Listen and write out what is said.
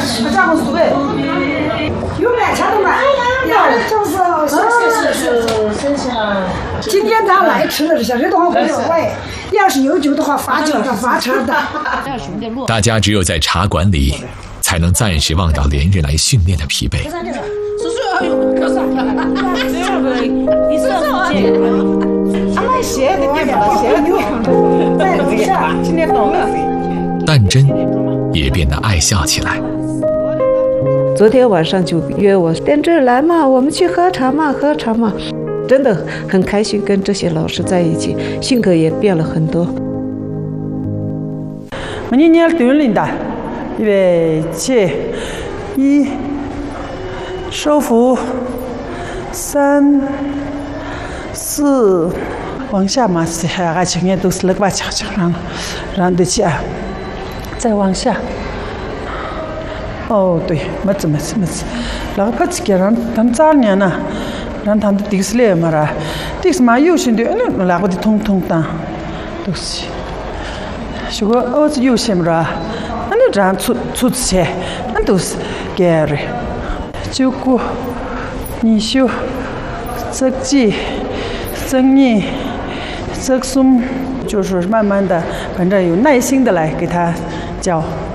这样子呗。有买钱的买，今天咱来吃的这些人都好不要坏，要是有酒的话发酒的发车的。 大家只有在茶馆里，才能暂时忘掉连日来训练的疲惫。但真也变得爱笑起来。 昨天晚上就约我đến这儿来嘛，我们去喝茶嘛，喝茶嘛，真的很开心跟这些老师在一起，性格也变了很多。 明年锻炼预备起，1，收腹，3、4，往下嘛，下前面都是那个把强让得起啊，再往下。哦，对，没子，那个自己让他们早年呢，让他们第四来嘛啦，第四嘛有些的，那个的通的，都是。如果儿子有些嘛啦，那你这样出去，那都是给的。照顾、你修、这季、这年、这孙，就是慢慢的，反正有耐心的来给他教。